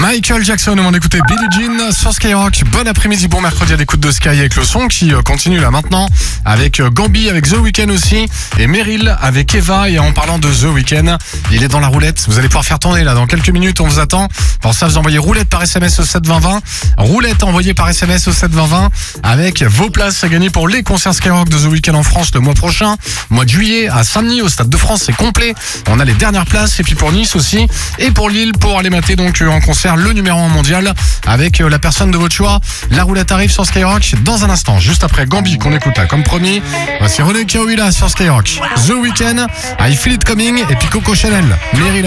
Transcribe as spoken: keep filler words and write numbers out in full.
Michael Jackson, on va écouter Billie Jean sur Skyrock. Bon après-midi, bon mercredi à l'écoute de Sky avec le son qui continue là maintenant avec Gambi, avec The Weeknd aussi et Meryl avec Eva. Et en parlant de The Weeknd, il est dans la roulette. Vous allez pouvoir faire tourner là dans quelques minutes, on vous attend. Pour ça, vous envoyez roulette par S M S au sept vingt vingt. Roulette envoyée par S M S au sept vingt vingt avec vos places à gagner pour les concerts Skyrock de The Weeknd en France le mois prochain. Mois de juillet à Saint-Denis au Stade de France, c'est complet. On a les dernières places et puis pour Nice aussi et pour Lille pour aller mater donc en concert le numéro un mondial avec la personne de votre choix. La roulette arrive sur Skyrock dans un instant, juste après Gambi qu'on écoute là comme promis. Voici René Kaouila sur Skyrock. The Weeknd, I Feel It Coming et puis Coco Chanel. Meryl